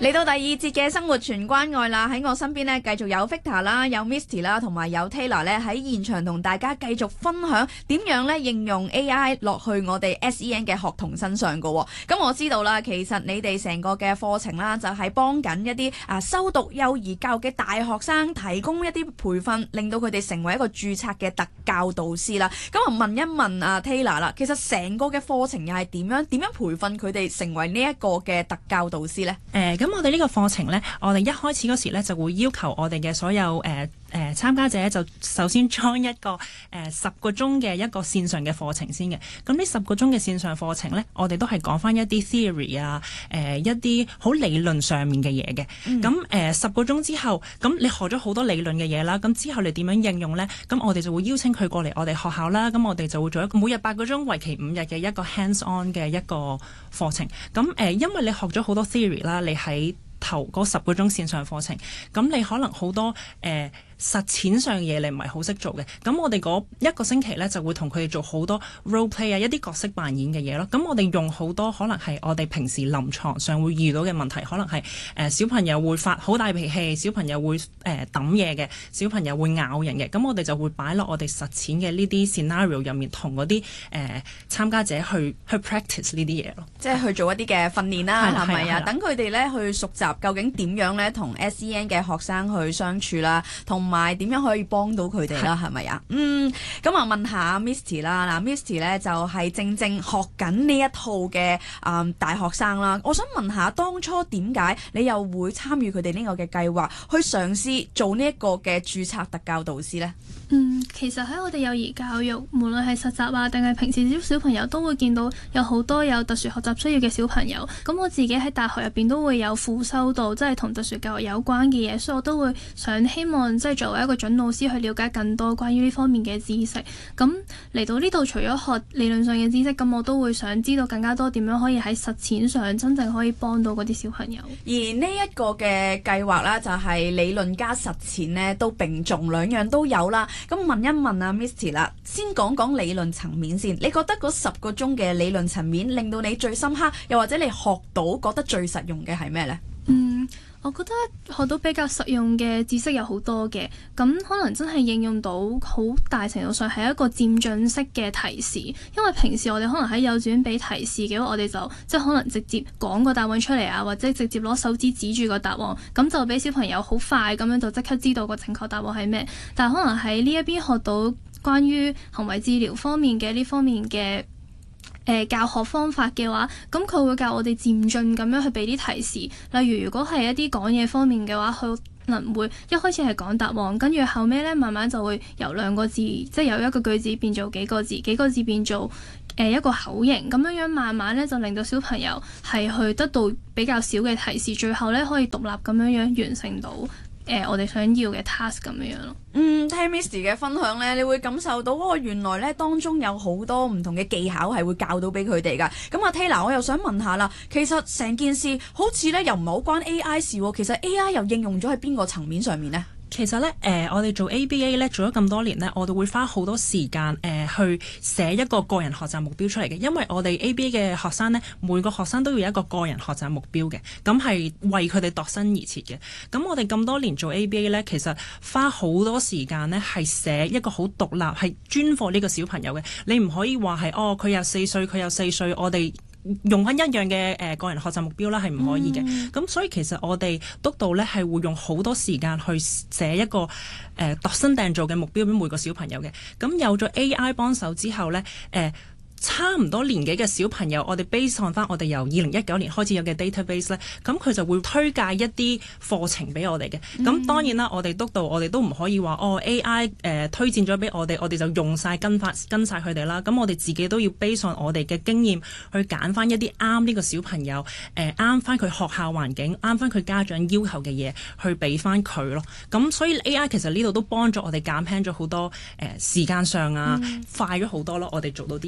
嚟到第二節嘅生活全關愛啦，喺我身邊呢，繼續有 Victor 啦，有 Misty 啦，同埋有 Taylor 咧喺現場同大家繼續分享點樣咧應用 AI 落去我哋 SEN 嘅學童身上噶。咁我知道啦，其實你哋成個嘅課程啦，就係幫緊一啲修讀幼兒教育嘅大學生提供一啲培訓，令到佢哋成為一個註冊嘅特教導師啦。咁啊問一問Taylor 啦，其實成個嘅課程又係點樣培訓佢哋成為呢一個嘅特教導師呢？ 咁我哋呢個課程呢，我哋一開始嗰時呢，就會要求我哋嘅所有參加者就首先 join 一個10個鐘嘅一個線上嘅課程先嘅。咁呢10個鐘嘅線上課程呢，我哋都係講翻一啲 theory 啊，一啲好理論上面嘅嘢嘅。咁10個鐘之後，咁你學咗好多理論嘅嘢啦，咁之後你點樣應用呢？咁我哋就會邀請佢過嚟我哋學校啦。咁我哋就會做一個每日8個鐘，為期5日嘅一個 hands-on 嘅一個課程。咁因為你學咗好多 theory 啦，你喺頭嗰10個鐘線上課程，咁你可能好多實踐上嘅嘢你唔係好識做嘅，咁我哋嗰一個星期呢，就會同佢哋做好多 role play 啊，一啲角色扮演嘅嘢咯。咁我哋用好多可能係我哋平時臨床上會遇到嘅問題，可能係小朋友會發好大脾氣，小朋友會抌嘢嘅，小朋友會咬人嘅，咁我哋就會擺落我哋實踐嘅呢啲 scenario 入面，同嗰啲參加者去 practice 呢啲嘢咯， 即係去做一啲嘅訓練啦，係咪啊？等佢哋呢去熟習究竟點樣呢同 SEN 嘅學生去相處啦，同埋點樣可以幫到佢哋啦？係咪啊？咁問下 Misty 啦。嗱，Misty 咧就係正學緊呢一套嘅大學生啦。我想問下，當初點解你又會參與佢哋呢個嘅計劃，去嘗試做呢一個嘅註冊特教導師呢？ 其實喺我哋幼兒教育，無論係實習啊，定係平時啲小朋友都會見到有好多有特殊學習需要嘅小朋友。咁我自己喺大學入邊都會有副修到，即係同特殊教育有關嘅嘢，所以我都會希望即係作為一個準老師去了解更多關於呢方面嘅知識。咁嚟到呢度，除咗學理論上嘅知識，咁我都會想知道更加多點樣可以喺實踐上真正可以幫到嗰啲小朋友。 而呢一個嘅計劃啦，就係理論加實踐呢都並重，兩樣都有啦。咁問一問Misty 啦，先講講理論層面先。你覺得嗰10個鐘嘅理論層面令到你最深刻，又或者你學到覺得最實用嘅係咩呢？ 我覺得學到比較實用嘅知識有好多嘅，咁可能真係應用到好大程度上係一個漸進式嘅提示。因為平時我哋可能喺幼稚園俾提示嘅話，我哋就即係可能直接講個答案出嚟啊，或者直接攞手指指住個答案，咁就俾小朋友好快咁樣就即刻知道個正確答案係咩。但係可能喺呢一邊學到關於行為治療方面嘅呢方面嘅教學方法嘅話，咁佢會教我哋漸進咁樣去俾啲提示。例如如果係一啲講嘢方面嘅話，佢可能會一開始係講答案，跟住後尾呢慢慢就會由2個字，即係由一個句子變做幾個字，幾個字變做一個口型，咁樣慢慢呢就令到小朋友係去得到比較少嘅提示，最後呢可以獨立咁樣完成到我哋想要嘅 task 咁樣咯。 聽 Misty 嘅分享呢，你會感受到原來呢當中有好多唔同嘅技巧係會教到俾佢哋噶。咁Taylor，我又想問下啦，其實成件事好似呢又唔係好關 AI 事喎，其實 AI 又應用咗喺邊個層面上面呢？ 其實咧，我哋做 ABA 咧做咗咁多年咧，我哋會花好多時間去寫一個個人學習目標出嚟嘅。因為我哋 ABA 嘅學生咧，每個學生都要有一個個人學習目標嘅，咁係為佢哋度身而設嘅。咁我哋咁多年做 ABA 咧，其實花好多時間咧係寫一個好獨立，係專課呢個小朋友嘅。你唔可以話係佢有4歲，佢有4歲，我哋用翻一樣嘅個人學習目標啦，係唔可以嘅。咁所以其實我哋督導咧係會用好多時間去寫一個度身訂造嘅目標俾每個小朋友嘅。咁有咗 AI 幫手之後咧，差唔多年紀嘅小朋友，我哋 base on 翻我哋由2019年開始有嘅 database 咧，咁佢就會推介一啲課程俾我哋嘅。咁當然啦，我哋督導我哋都唔可以話AI 推薦咗俾我哋就用晒跟晒佢哋啦。咁我哋自己都要 base on 我哋嘅經驗去揀翻一啲啱呢個小朋友啱翻佢學校環境，啱翻佢家長要求嘅嘢去俾翻佢咯。咁所以 AI 其實呢度都幫咗我哋減輕咗好多時間上啊，快咗好多咯。我哋做到啲嘢。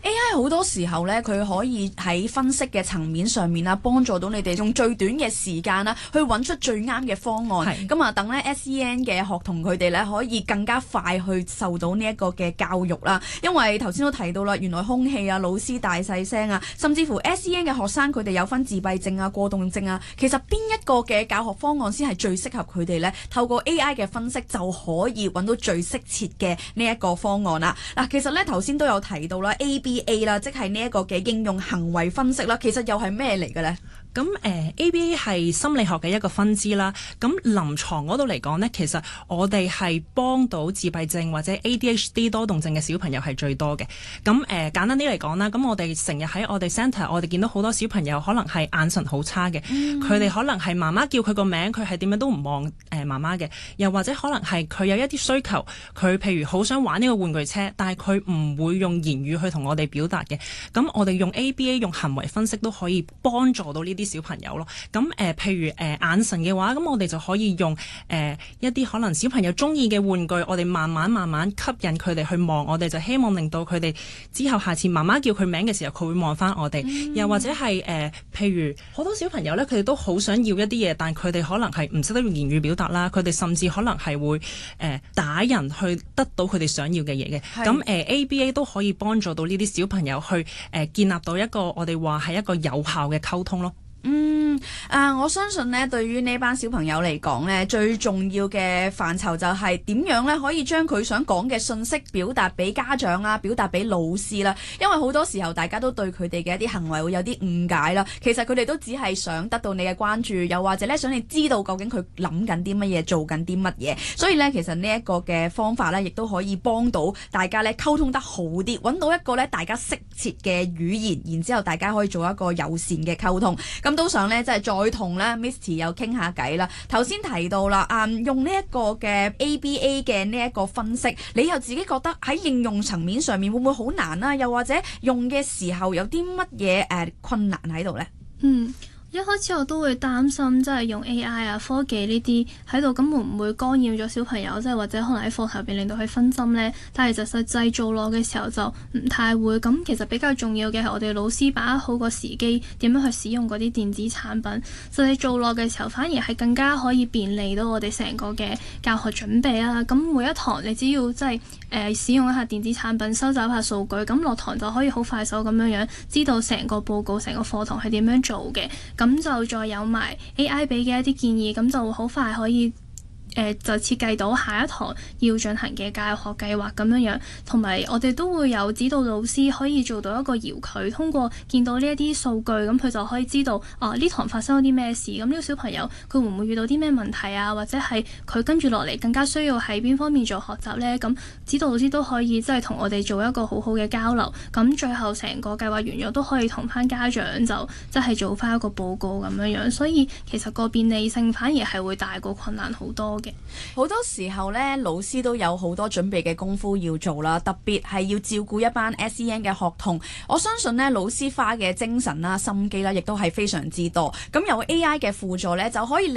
AI 好多時候咧，佢可以喺分析嘅層面上面啦，幫助到你哋用最短嘅時間啦，去揾出最啱嘅方案。咁啊，等咧 SEN 嘅學童佢哋咧可以更加快去受到呢一個嘅教育啦。因為頭先都提到啦，原來空氣啊、老師大細聲啊，甚至乎 SEN 嘅學生佢哋有分自閉症啊、過動症啊，其實邊一個嘅教學方案先係最適合佢哋呢？透過 AI 嘅分析就可以揾到最適切嘅呢一個方案啦。嗱，其實咧頭先都有提到啦 ABA 啦，即係呢一個嘅應用行為分析啦，其實又係咩嚟嘅呢？ 咁ABA 係心理學嘅一個分支啦。咁臨床嗰度嚟講呢，其實我哋係幫到自閉症或者 ADHD 多動症嘅小朋友係最多嘅。咁簡單啲嚟講啦，咁我哋成日喺我哋 centre，我哋見到好多小朋友可能係眼神好差嘅，佢哋可能係媽媽叫佢個名，佢係點樣都唔望媽媽嘅，又或者可能係佢有一啲需求，佢譬如好想玩呢個玩具車，但係佢唔會用言語去同我哋表達嘅。咁我哋用 ABA 用行為分析都可以幫助到呢啲小朋友咯。咁譬如眼神嘅話，咁我哋就可以用一啲可能小朋友中意嘅玩具，我哋慢慢吸引佢哋去望，我哋就希望令到佢哋之後下次媽媽叫佢名嘅時候，佢會望翻我哋。又或者係譬如好多小朋友咧，佢哋都好想要一啲嘢，但佢哋可能係唔識得用言語表達啦，佢哋甚至可能係會打人去得到佢哋想要嘅嘢嘅。咁ABA 都可以幫助到呢啲小朋友去建立到一個我哋話係一個有效嘅溝通咯。 我相信呢，對於呢班小朋友嚟講呢，最重要嘅範疇就係點樣呢可以將佢想講嘅信息表達俾家長啦，表達俾老師啦。因為好多時候大家都對佢哋嘅一啲行為會有啲誤解啦。其實佢哋都只係想得到你嘅關注，又或者呢想你知道究竟佢諗緊啲乜嘢，做緊啲乜嘢。所以呢，其實呢一個嘅方法呢，亦都可以幫到大家呢溝通得好啲，揾到一個呢大家適切嘅語言，然之後大家可以做一個友善嘅溝通。咁都想呢，即係再同咧 Misty 又傾下偈啦。頭先提到啦，用呢一個嘅 ABA 嘅呢一個分析，你又自己覺得喺應用層面上面會唔會好難啊？又或者用嘅時候有啲乜嘢困難喺度呢？ 一開始我都會擔心，即係用 AI 啊、科技呢啲喺度，咁會唔會干擾咗小朋友，即係或者可能喺課堂入邊令到佢分心呢？但係就實際做落嘅時候就唔太會。咁其實比較重要嘅係我哋老師把握好個時機，點樣去使用嗰啲電子產品。實際做落嘅時候，反而係更加可以便利到我哋成個嘅教學準備啦。咁每一堂你只要即係使用一下電子產品，收集一下數據，咁落堂就可以好快手咁樣知道成個報告、成個課堂係點樣做嘅。咁就再有埋 AI 俾嘅一啲建議，咁就好快可以就設計到下一堂要進行嘅教學計劃咁樣，同埋我哋都會有指導老師可以做到一個遙距，通過見到呢一啲數據，咁佢就可以知道呢堂發生咗啲咩事，咁呢個小朋友佢會唔會遇到啲咩問題啊，或者係佢跟住落嚟更加需要喺邊方面做學習呢？咁指導老師都可以即係同我哋做一個好好嘅交流，咁最後成個計劃完咗都可以同翻家長就即係做翻一個報告咁樣，所以其實個便利性反而係會大過困難好多。 好多時候咧，老師都有好多準備嘅功夫要做啦，特別係要照顧一班 SEN 嘅學童。我相信咧，老師花嘅精神啦、心機啦，亦都係非常之多。咁有 AI 嘅輔助咧，就可以